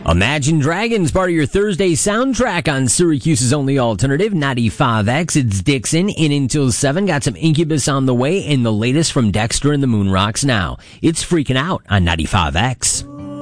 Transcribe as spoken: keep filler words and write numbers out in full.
Imagine Dragons, part of your Thursday soundtrack on Syracuse's only alternative, ninety-five X. It's Dixon, in until seven. Got some Incubus on the way, and the latest from Dexter and the Moon Rocks now. It's Freaking Out on ninety-five X.